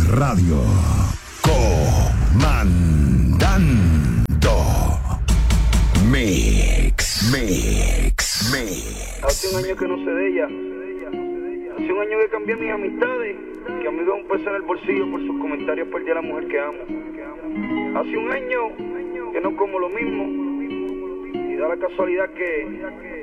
Radio. Comandando. Mix. Hace un año que no sé de ella. Hace un año que cambié mis amistades. Que a mí me da un peso en el bolsillo por sus comentarios. Perdí a la mujer que amo. Hace un año que no como lo mismo. Y da la casualidad que